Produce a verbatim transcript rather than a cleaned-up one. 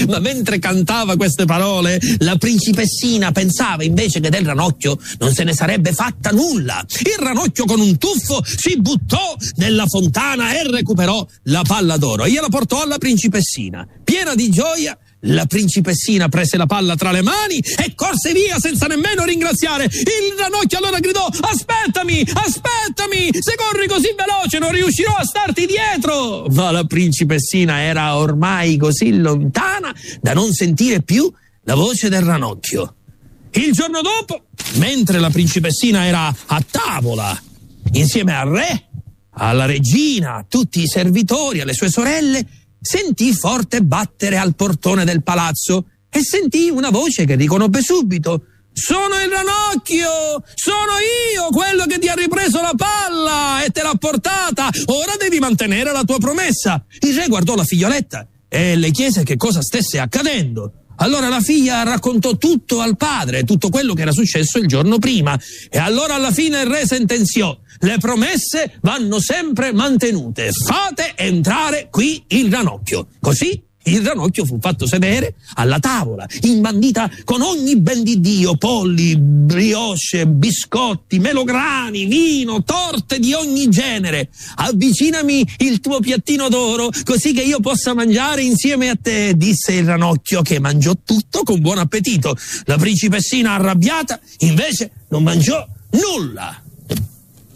Ma mentre cantava queste parole, la principessina pensava invece che del ranocchio non se ne sarebbe fatta nulla. Il ranocchio con un tuffo si buttò nella fontana e recuperò la palla d'oro e gliela portò alla principessina. Piena di gioia, la principessina prese la palla tra le mani e corse via senza nemmeno ringraziare. Il ranocchio allora gridò: aspettami, aspettami, se corri così veloce non riuscirò a starti dietro. Ma la principessina era ormai così lontana da non sentire più la voce del ranocchio. Il giorno dopo, mentre la principessina era a tavola insieme al re, alla regina, a tutti i servitori, alle sue sorelle, sentì forte battere al portone del palazzo e sentì una voce che riconobbe subito: sono il ranocchio, sono io, quello che ti ha ripreso la palla e te l'ha portata, ora devi mantenere la tua promessa. Il re guardò la figlioletta e le chiese che cosa stesse accadendo. Allora la figlia raccontò tutto al padre, tutto quello che era successo il giorno prima, e allora alla fine il re sentenziò: le promesse vanno sempre mantenute, fate entrare qui il ranocchio. Così il ranocchio fu fatto sedere alla tavola, imbandita con ogni ben di Dio, polli, brioche, biscotti, melograni, vino, torte di ogni genere. Avvicinami il tuo piattino d'oro, così che io possa mangiare insieme a te, disse il ranocchio, che mangiò tutto con buon appetito. La principessina, arrabbiata, invece non mangiò nulla.